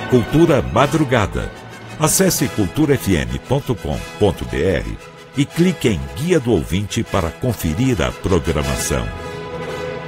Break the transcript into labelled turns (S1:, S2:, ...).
S1: Cultura Madrugada. Acesse culturafm.com.br e clique em Guia do Ouvinte para conferir a programação.